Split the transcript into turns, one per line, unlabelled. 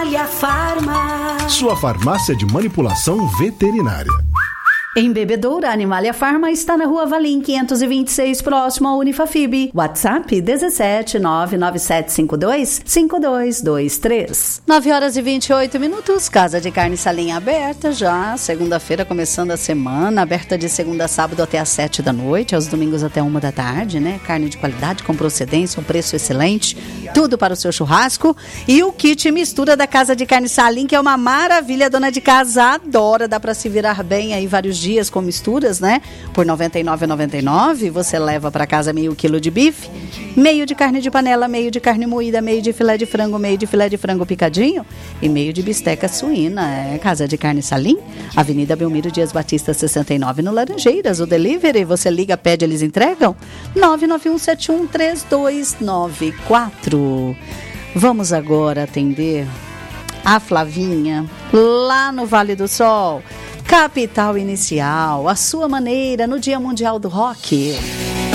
Animalia Farma.
Sua farmácia de manipulação veterinária.
Em Bebedouro, a Animalia Farma está na Rua Valim 526, próximo ao Unifafib. WhatsApp 17 99752 5223. 9h28, Casa de Carne Salim aberta já. Segunda-feira começando a semana, aberta de segunda a sábado até às 7 da noite, aos domingos até 1 da tarde, né? Carne de qualidade, com procedência, um preço excelente, tudo para o seu churrasco. E o kit mistura da Casa de Carne Salim, que é uma maravilha, a dona de casa adora, dá para se virar bem aí vários dias com misturas, né? Por R$ 99,99 você leva para casa meio quilo de bife, meio de carne de panela, meio de carne moída, meio de filé de frango, meio de filé de frango picadinho e meio de bisteca suína. É Casa de Carne Salim, Avenida Belmiro Dias Batista 69, no Laranjeiras. O delivery, você liga, pede, eles entregam? 991713294. Vamos agora atender a Flavinha lá no Vale do Sol. Capital Inicial, a sua maneira no Dia Mundial do Rock.